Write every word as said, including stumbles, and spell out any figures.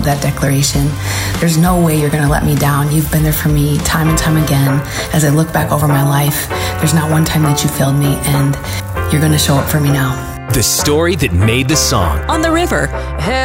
that declaration. There's no way you're going to let me down. You've been there for me time and time again. As I look back over my life, there's not one time that you failed me, and you're going to show up for me now. The story that made the song. On the River.